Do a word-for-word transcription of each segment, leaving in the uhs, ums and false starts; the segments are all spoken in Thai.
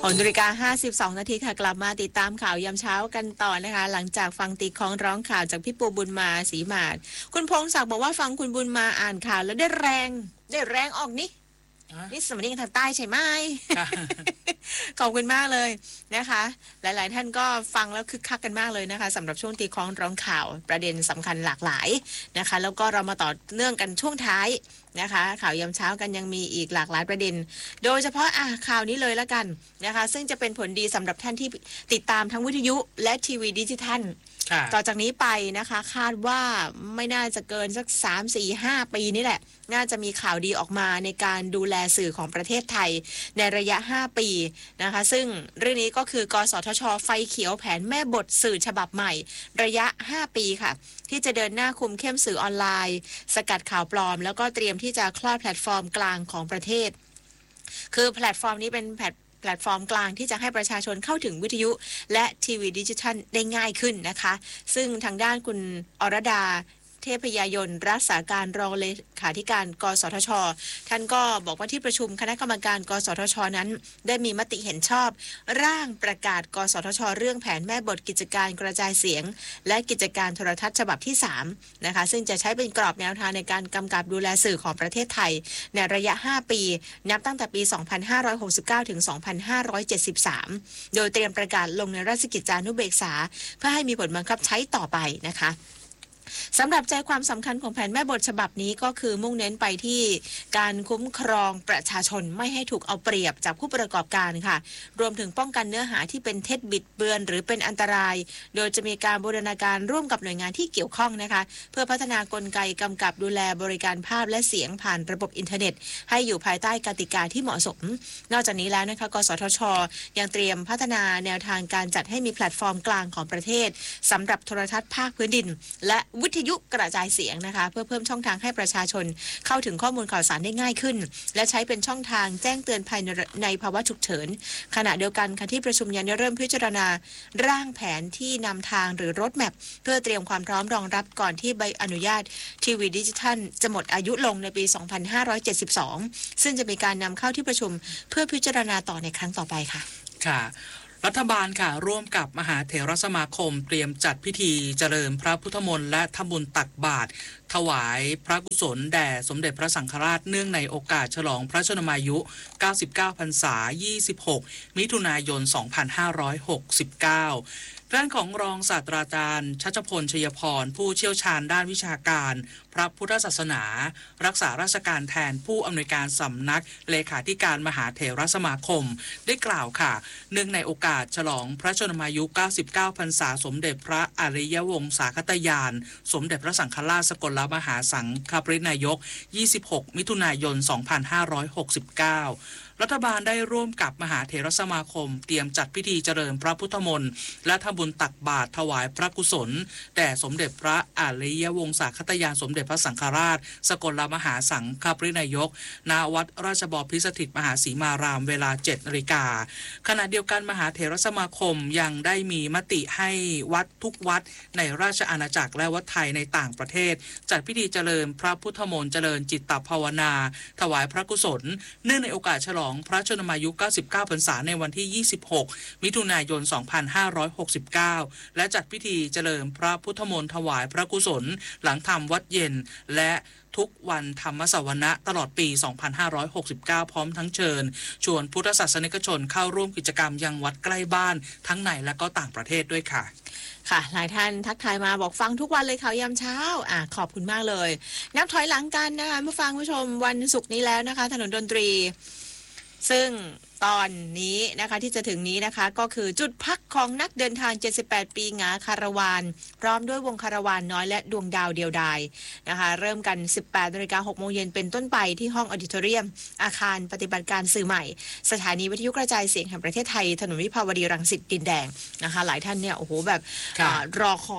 หกนาฬิกาห้าสิบสองนาทีค่ะกลับมาติดตามข่าวยามเช้ากันต่อนะคะหลังจากฟังตีคล้องร้องข่าวจากพี่ปูบุญมาศรีมาศคุณพงศักดิ์บอกว่าฟังคุณบุญมาอ่านข่าวแล้วได้แรงได้แรงออกนี่นี่สำเนียงทางใต้ใช่ไหม ขอบคุณมากเลยนะคะหลายๆท่านก็ฟังแล้วคึกคักกันมากเลยนะคะสำหรับช่วงตีคล้องร้องข่าวประเด็นสำคัญหลากหลายนะคะแล้วก็เรามาต่อเนื่องกันช่วงท้ายนะคะข่าวยามเช้ากันยังมีอีกหลากหลายประเด็นโดยเฉพาะอ่ะข่าวนี้เลยละกันนะคะซึ่งจะเป็นผลดีสำหรับท่านที่ติดตามทั้งวิทยุและทีวีดิจิทัลต่อจากนี้ไปนะคะคาดว่าไม่น่าจะเกินสัก สาม สี่ ห้า ปีนี่แหละน่าจะมีข่าวดีออกมาในการดูแลสื่อของประเทศไทยในระยะห้าปีนะคะซึ่งเรื่องนี้ก็คือกสทช.ไฟเขียวแผนแม่บทสื่อฉบับใหม่ระยะห้าปีค่ะที่จะเดินหน้าคุมเข้มสื่อออนไลน์สกัดข่าวปลอมแล้วก็เตรียมที่จะคลอดแพลตฟอร์มกลางของประเทศคือแพลตฟอร์มนี้เป็นแพลตแพลตฟอร์มกลางที่จะให้ประชาชนเข้าถึงวิทยุและทีวีดิจิทัลได้ง่ายขึ้นนะคะซึ่งทางด้านคุณอรดาเทพยายนรักษาการรองเลขาธิการกสทช.ท่านก็บอกว่าที่ประชุมคณะกรรมการกสทช.นั้นได้มีมติเห็นชอบร่างประกาศกสทช.เรื่องแผนแม่บทกิจการกระจายเสียงและกิจการโทรทัศน์ฉบับที่สามนะคะซึ่งจะใช้เป็นกรอบแนวทางในการกำกับดูแลสื่อของประเทศไทยในระยะห้าปีนับตั้งแต่ปีสองพันห้าร้อยหกสิบเก้าถึงสองพันห้าร้อยเจ็ดสิบสามโดยเตรียมประกาศลงในราชกิจจานุเบกษาเพื่อให้มีผลบังคับใช้ต่อไปนะคะสำหรับใจความสำคัญของแผนแม่บทฉบับนี้ก็คือมุ่งเน้นไปที่การคุ้มครองประชาชนไม่ให้ถูกเอาเปรียบจากผู้ประกอบการค่ะรวมถึงป้องกันเนื้อหาที่เป็นเท็จบิดเบือนหรือเป็นอันตรายโดยจะมีการบูรณาการร่วมกับหน่วยงานที่เกี่ยวข้องนะคะเพื่อพัฒนากลไกกำกับดูแลบริการภาพและเสียงผ่านระบบอินเทอร์เน็ตให้อยู่ภายใต้กติกาที่เหมาะสมนอกจากนี้แล้วนะคะกสทช.ยังเตรียมพัฒนาแนวทางการจัดให้มีแพลตฟอร์มกลางของประเทศสำหรับโทรทัศน์ภาคพื้นดินและวิทยุกระจายเสียงนะคะเพื่อเพิ่มช่องทางให้ประชาชนเข้าถึงข้อมูลข่าวสารได้ง่ายขึ้นและใช้เป็นช่องทางแจ้งเตือนภายในภาวะฉุกเฉินขณะเดียวกันค่ะที่ประชุมยังได้เริ่มพิจารณาร่างแผนที่นำทางหรือรถแมพเพื่อเตรียมความพร้อมรองรับก่อนที่ใบอนุญาตทีวีดิจิทัลจะหมดอายุลงในปีสองพันห้าร้อยเจ็ดสิบสองซึ่งจะมีการนำเข้าที่ประชุมเพื่อพิจารณาต่อในครั้งต่อไปค่ะค่ะรัฐบาลค่ะร่วมกับมหาเถรสมาคมเตรียมจัดพิธีเจริญพระพุทธมนต์และทำบุญตักบาตรถวายพระกุศลแด่สมเด็จพระสังฆราชเนื่องในโอกาสฉลองพระชนมายุเก้าสิบเก้าพรรษายี่สิบหกมิถุนายนสองพันห้าร้อยหกสิบเก้าด้านของรองศาสตราจารย์ชัชพลชัยพรผู้เชี่ยวชาญด้านวิชาการพระพุทธศาสนารักษาราชการแทนผู้อำนวยการสำนักเลขาธิการมหาเถรสมาคมได้กล่าวค่ะเนื่องในโอกาสฉลองพระชนมายุเก้าสิบเก้าพรรษาสมเด็จพระอริยวงศาคตญาณสมเด็จพระสังฆราชสกลมหาสังฆปรินายกยี่สิบหกมิถุนายนสองพันห้าร้อยหกสิบเก้ารัฐบาลได้ร่วมกับมหาเถรสมาคมเตรียมจัดพิธีเจริญพระพุทธมนต์และทำบุญตักบาตรถวายพระกุศลแด่สมเด็จพระอริยวงศาคตญาณสมเด็จพระสังฆราชสกลมหาสังฆปรินายกณวัดราชบพิสถิตมหาสีมารามเวลา เจ็ดนาฬิกาขณะเดียวกันมหาเถรสมาคมยังได้มีมติให้วัดทุกวัดในราชอาณาจักรและวัดไทยในต่างประเทศจัดพิธีเจริญพระพุทธมนต์เจริญจิตตภาวนาถวายพระกุศลเนื่องในโอกาสฉลองพระชนมายุเก้าสิบเก้าพรรษาในวันที่ยี่สิบหกมิถุนายนสองพันห้าร้อยหกสิบเก้าและจัดพิธีเจริญพระพุทธมนต์ถวายพระกุศลหลังทำวัดเย็นและทุกวันธรรมสวนะตลอดปีสองพันห้าร้อยหกสิบเก้าพร้อมทั้งเชิญชวนพุทธศาสนิกชนเข้าร่วมกิจกรรมยังวัดใกล้บ้านทั้งในและก็ต่างประเทศด้วยค่ะค่ะหลายท่านทักทายมาบอกฟังทุกวันเลยข่าวยามเช้าอ่ะขอบคุณมากเลยนับถอยหลังกันนะคะเมื่อฟังผู้ชมวันศุกร์นี้แล้วนะคะถนนดนตรีซึ่งตอนนี้นะคะที่จะถึงนี้นะคะก็คือจุดพักของนักเดินทางเจ็ดสิบแปดปีหงาคาราวานพร้อมด้วยวงคาราวานน้อยและดวงดาวเดียวดายนะคะเริ่มกัน สิบแปดนาฬิกาหกโมงเย็นเป็นต้นไปที่ห้องออดิทอเรียมอาคารปฏิบัติการสื่อใหม่สถานีวิทยุกระจายเสียงแห่งประเทศไทยถนนวิภาวดีรังสิตดินแดงนะคะหลายท่านเนี่ยโอ้โหแบบรอคอย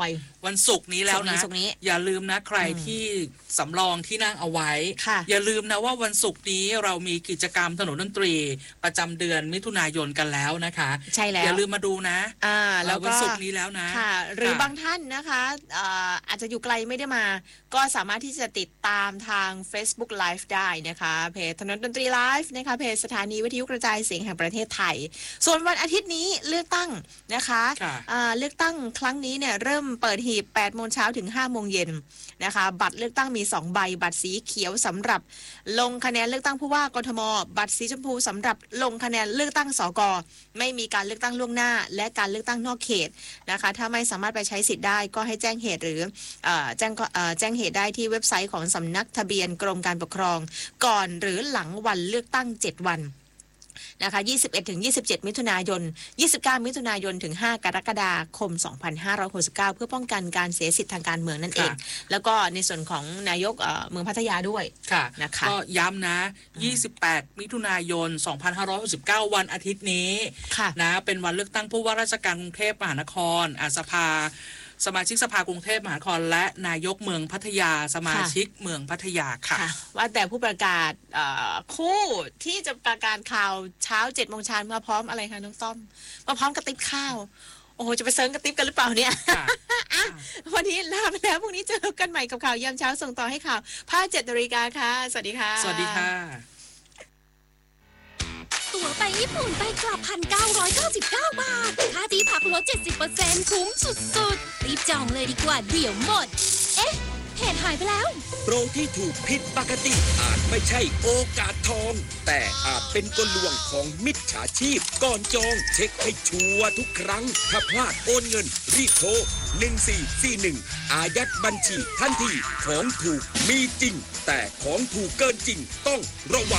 วันศุกร์นี้แล้วนะอย่าลืมนะใครที่สำรองที่นั่งเอาไว้อย่าลืมนะว่าวันศุกร์นี้เรามีกิจกรรมถนนดนตรีประจำเดือนมิถุนายนกันแล้วนะคะใช่แล้วอย่าลืมมาดูนะอ่าแล้ววันศุกร์นี้แล้วนะค่ะหรือบางท่านนะคะอ่าอาจจะอยู่ไกลไม่ได้มาก็สามารถที่จะติดตามทาง Facebook Live ได้นะคะเพจถนนดนตรีไลฟ์นะคะเพจสถานีวิทยุกระจายเสียงแห่งประเทศไทยส่วนวันอาทิตย์นี้เลือกตั้งนะคะเลือกตั้งครั้งนี้เนี่ยเริ่มเปิดหีบแปดโมงเช้าถึงห้าโมงเย็นนะคะบัตรเลือกตั้งมีสองใบบัตรสีเขียวสำหรับลงคะแนนเลือกตั้งผู้ว่ากทมบัตรสีชมพูสำหรับลงคะแนนเลือกตั้งสกไม่มีการเลือกตั้งล่วงหน้าและการเลือกตั้งนอกเขตนะคะถ้าไม่สามารถไปใช้สิทธิ์ได้ก็ให้แจ้งเหตุหรือแจ้งแจ้งเหตุได้ที่เว็บไซต์ของสำนักทะเบียนกรมการปกครองก่อนหรือหลังวันเลือกตั้งเจ็ดวันนะคะยี่สิบเอ็ดถึงยี่สิบเจ็ดมิถุนายนยี่สิบเก้ามิถุนายนถึงห้ากรกฎาคมสองพันห้าร้อยหกสิบเก้าเพื่อป้องกันการเสียสิทธิทางการเมืองนั่นเองแล้วก็ในส่วนของนายกเมืองพัทยาด้วยนะคะก็ย้ำนะยี่สิบแปดมิถุนายนสองพันห้าร้อยหกสิบเก้าวันอาทิตย์นี้นะเป็นวันเลือกตั้งผู้ว่าราชการกรุงเทพมหานครอาสภาสมาชิกสภากรุงเทพมหานครและนายกเมืองพัทยาสมาชิกเมืองพัทยาค่ะว่าแต่ผู้ประกาศคู่ที่จะประกาศข่าวเช้าเจ็ดโมงเช้ามาพร้อมอะไรคะน้องต้อมมาพร้อมกระติบข้าวโอ้โหจะไปเซิร์ฟกระติบกันหรือเปล่าเนี่ยวันนี้ลาไปแล้วพรุ่งนี้เจอกันใหม่กับข่าวยามเช้าส่งต่อให้ข่าวภาคเจ็ดนาฬิกาค่ะสวัสดีค่ะสวัสดีค่ะตั๋วไปญี่ปุ่นไปกลับ หนึ่งพันเก้าร้อยเก้าสิบเก้า บาทค่าที่พักลด เจ็ดสิบเปอร์เซ็นต์ คุ้มสุดๆรีบจองเลยดีกว่าเดี๋ยวหมดเอ๊ะเพจหายไปแล้วโปรที่ถูกผิดปกติอาจไม่ใช่โอกาสทองแต่อาจเป็นกลลวงของมิจฉาชีพก่อนจองเช็คให้ชัวร์ทุกครั้งถ้าพลาดโอนเงินรีบโทรหนึ่งสี่สี่หนึ่งอายัดบัญชีทันทีของถูกมีจริงแต่ของถูกเกินจริงต้องระวัง